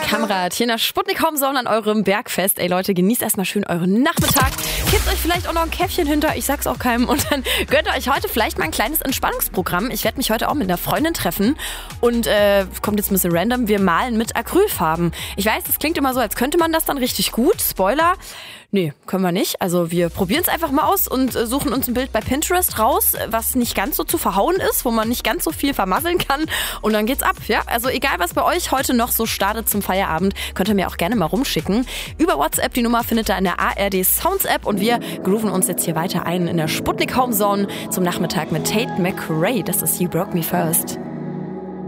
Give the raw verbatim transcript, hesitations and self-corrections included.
Kamrat hier in der Sputnik Homezone an eurem Bergfest. Ey Leute, genießt erstmal schön euren Nachmittag. Gebt euch vielleicht auch noch ein Käffchen hinter, ich sag's auch keinem. Und dann gönnt ihr euch heute vielleicht mal ein kleines Entspannungsprogramm. Ich werde mich heute auch mit einer Freundin treffen. Und äh, kommt jetzt ein bisschen random, wir malen mit Acrylfarben. Ich weiß, das klingt immer so, als könnte man das dann richtig gut. Spoiler, nee, können wir nicht. Also wir probieren es einfach mal aus und äh, suchen uns ein Bild bei Pinterest raus, was nicht ganz so zu verhauen ist, wo man nicht ganz so viel vermasseln kann. Und dann geht's ab, ja? Also egal, was bei euch heute noch so startet zum Feierabend, könnt ihr mir auch gerne mal rumschicken. Über WhatsApp, die Nummer findet ihr in der A R D Sounds App und wir grooven uns jetzt hier weiter ein in der Sputnik Homezone zum Nachmittag mit Tate McRae. Das ist You Broke Me First.